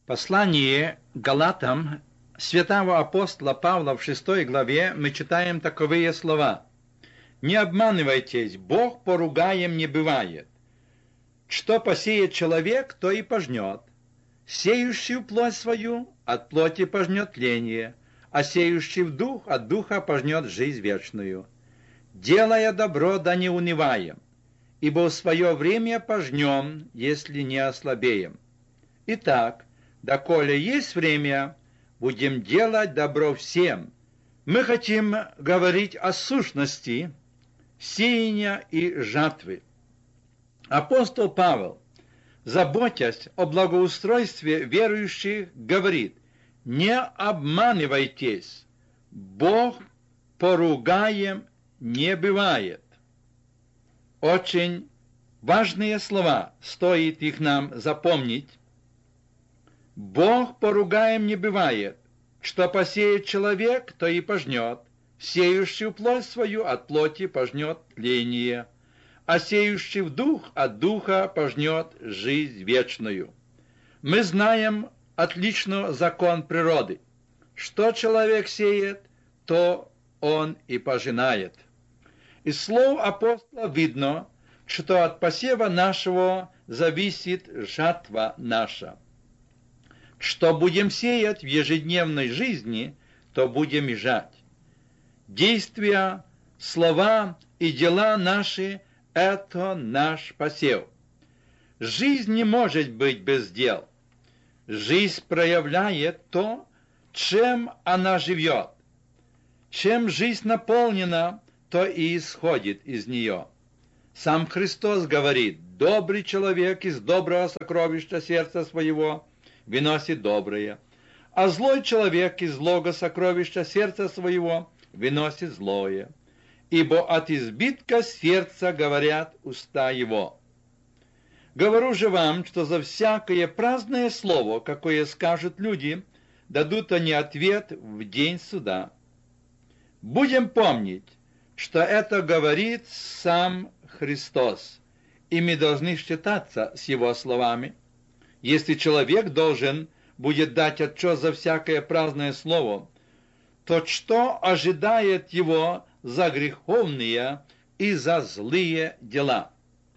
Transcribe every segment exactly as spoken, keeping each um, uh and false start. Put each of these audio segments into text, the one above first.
Послание Галатам святого апостола Павла в шестой главе мы читаем таковые слова. «Не обманывайтесь, Бог поругаем не бывает. Что посеет человек, то и пожнет. Сеющий плоть свою, от плоти пожнет тление, а сеющий в дух, от духа пожнет жизнь вечную. Делая добро, да не унываем, ибо в свое время пожнем, если не ослабеем. Итак, доколе есть время, будем делать добро всем». Мы хотим говорить о сущности сеяния и жатвы. Апостол Павел, заботясь о благоустройстве верующих, говорит: «Не обманывайтесь, Бог поругаем не бывает». Очень важные слова, стоит их нам запомнить. Бог поругаем не бывает. Что посеет человек, то и пожнет. Сеющий плоть свою, от плоти пожнет тление, а сеющий в дух, от духа пожнет жизнь вечную. Мы знаем отлично закон природы. Что человек сеет, то он и пожинает. Из слов апостола видно, что от посева нашего зависит жатва наша. Что будем сеять в ежедневной жизни, то будем и жать. Действия, слова и дела наши – это наш посев. Жизнь не может быть без дел. Жизнь проявляет то, чем она живет. Чем жизнь наполнена, то и исходит из нее. Сам Христос говорит: «Добрый человек из доброго сокровища сердца своего выносит доброе, а злой человек из злого сокровища сердца своего выносит злое, ибо от избытка сердца говорят уста его». Говорю же вам, что за всякое праздное слово, какое скажут люди, дадут они ответ в день суда. Будем помнить, что это говорит сам Христос, и мы должны считаться с его словами. Если человек должен будет дать отчет за всякое праздное слово, то что ожидает его за греховные и за злые дела?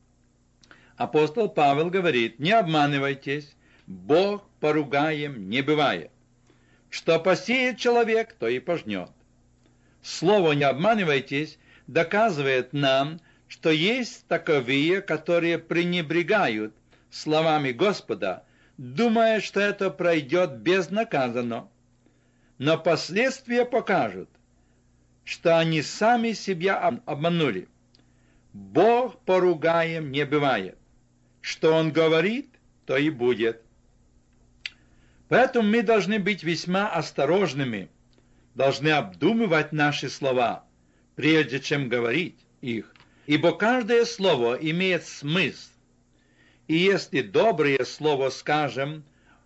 Апостол Павел говорит: «Не обманывайтесь, Бог поругаем не бывает. Что посеет человек, то и пожнет». Слово «не обманывайтесь» доказывает нам, что есть таковые, которые пренебрегают словами Господа, думая, что это пройдет безнаказанно. Но последствия покажут, что они сами себя обманули. Бог поругаем не бывает. Что Он говорит, то и будет. Поэтому мы должны быть весьма осторожными, должны обдумывать наши слова, прежде чем говорить их, ибо каждое слово имеет смысл. И если доброе слово скажем,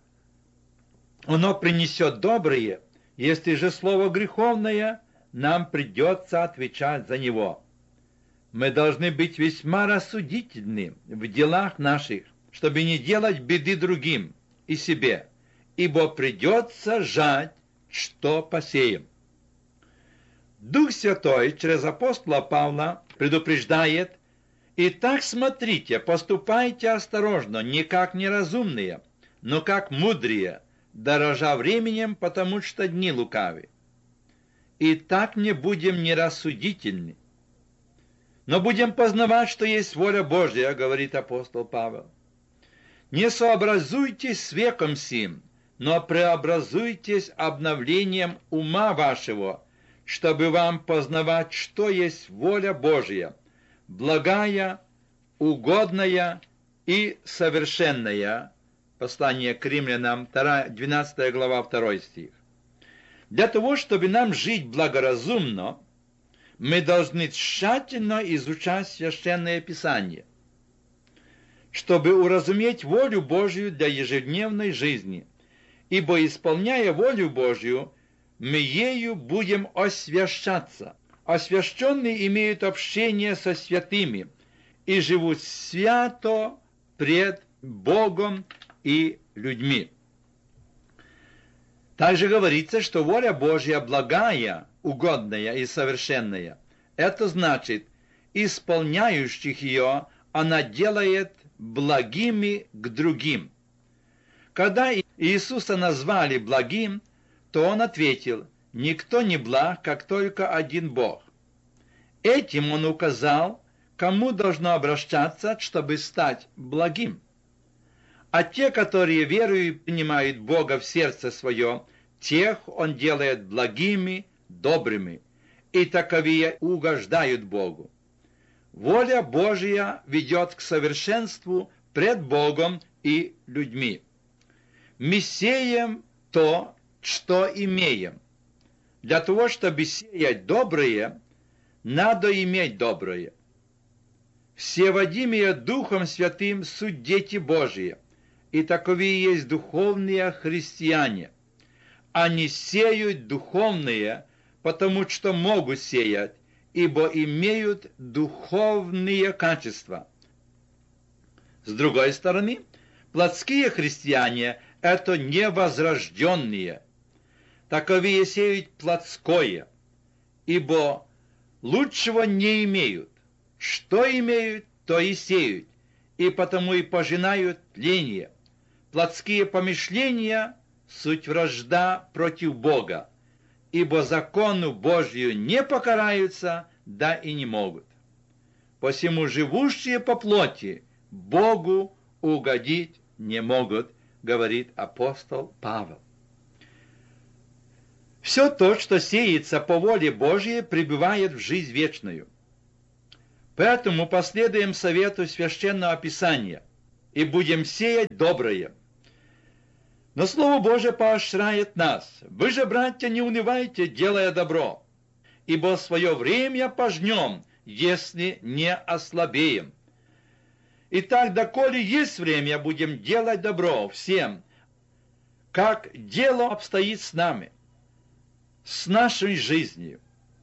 оно принесет доброе. Если же слово греховное, нам придется отвечать за него. Мы должны быть весьма рассудительны в делах наших, чтобы не делать беды другим и себе, ибо придется жать, что посеем. Дух Святой через апостола Павла предупреждает: «Итак, смотрите, поступайте осторожно, не как неразумные, но как мудрые, дорожа временем, потому что дни лукавы. Итак, не будем нерассудительны, но будем познавать, что есть воля Божья», говорит апостол Павел. «Не сообразуйтесь с веком сим, но преобразуйтесь обновлением ума вашего, чтобы вам познавать, что есть воля Божья, благая, угодная и совершенная». Послание к Римлянам, двенадцатая глава, второй стих. Для того, чтобы нам жить благоразумно, мы должны тщательно изучать Священное Писание, чтобы уразуметь волю Божью для ежедневной жизни, ибо, исполняя волю Божью, мы ею будем освящаться. Освященные имеют общение со святыми и живут свято пред Богом и людьми. Также говорится, что воля Божья благая, угодная и совершенная. Это значит, исполняющих ее она делает благими к другим. Когда Иисуса назвали благим, то он ответил: «Никто не благ, как только один Бог». Этим он указал, кому должно обращаться, чтобы стать благим. А те, которые верою и принимают Бога в сердце свое, тех он делает благими, добрыми, и таковые угождают Богу. Воля Божья ведет к совершенству пред Богом и людьми. Мы сеем то, что имеем. Для того, чтобы сеять доброе, надо иметь доброе. Все водимые Духом Святым суть дети Божьи, и таковые есть духовные христиане. Они сеют духовные, потому что могут сеять, ибо имеют духовные качества. С другой стороны, плотские христиане – это невозрожденные. Таковые сеют плотское, ибо лучшего не имеют. Что имеют, то и сеют, и потому и пожинают тление. Плотские помышления – суть вражда против Бога, ибо закону Божию не покараются, да и не могут. Посему живущие по плоти Богу угодить не могут, говорит апостол Павел. Все то, что сеется по воле Божьей, пребывает в жизнь вечную. Поэтому последуем совету Священного Писания и будем сеять доброе. Но Слово Божие поощряет нас: «Вы же, братья, не унывайте, делая добро, ибо в свое время пожнем, если не ослабеем. Итак, доколе есть время, будем делать добро всем, как дело обстоит с нами, с нашей жизнью.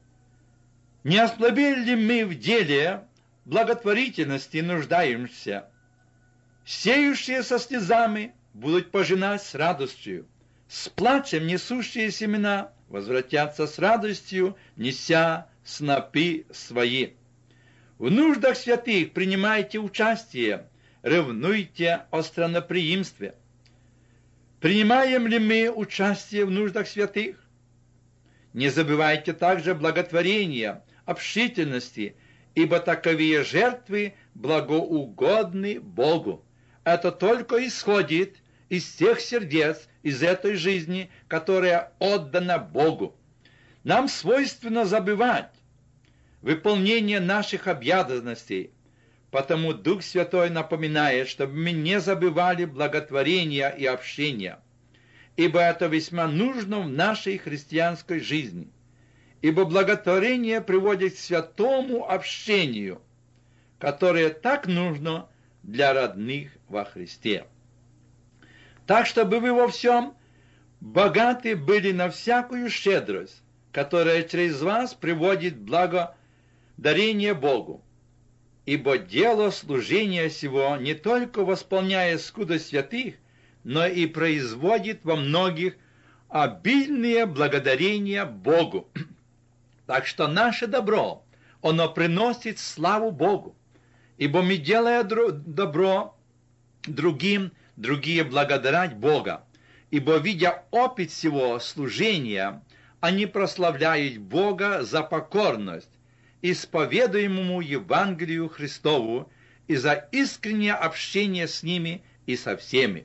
Не ослабели ли мы в деле благотворительности нуждаемся? Сеющие со слезами будут пожинать с радостью, с плачем несущие семена возвратятся с радостью, неся снопы свои. В нуждах святых принимайте участие, ревнуйте о странноприимстве». Принимаем ли мы участие в нуждах святых? Не забывайте также благотворения, общительности, ибо таковые жертвы благоугодны Богу. Это только исходит из тех сердец, из этой жизни, которая отдана Богу. Нам свойственно забывать выполнение наших обязанностей, потому Дух Святой напоминает, чтобы мы не забывали благотворения и общения, ибо это весьма нужно в нашей христианской жизни, ибо благотворение приводит к святому общению, которое так нужно для родных во Христе. Так, чтобы вы во всем богаты были на всякую щедрость, которая через вас приводит благодарение Богу. Ибо дело служения сего не только восполняет скудость святых, но и производит во многих обильные благодарения Богу. Так что наше добро, оно приносит славу Богу. Ибо мы, делая добро другим, другие благодарят Бога. Ибо, видя опыт всего служения, они прославляют Бога за покорность исповедуемому Евангелию Христову и за искреннее общение с ними и со всеми.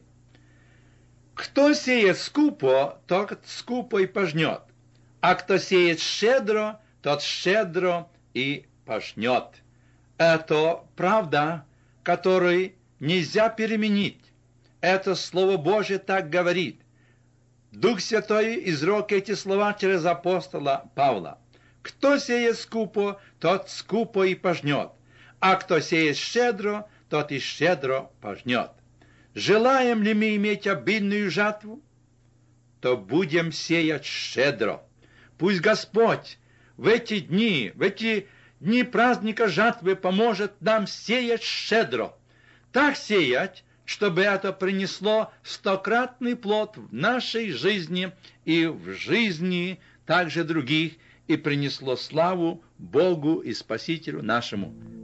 Кто сеет скупо, тот скупо и пожнет, а кто сеет щедро, тот щедро и пожнет. Это правда, которую нельзя переменить. Это Слово Божие так говорит. Дух Святой изрек эти слова через апостола Павла. Кто сеет скупо, тот скупо и пожнет, а кто сеет щедро, тот и щедро пожнет. Желаем ли мы иметь обильную жатву, то будем сеять щедро. Пусть Господь в эти дни, в эти дни праздника жатвы поможет нам сеять щедро. Так сеять, чтобы это принесло стократный плод в нашей жизни и в жизни также других, и принесло славу Богу и Спасителю нашему.